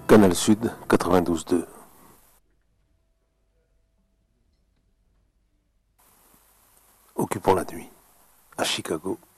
Canal Sud 92.2. Occupons la nuit à Chicago.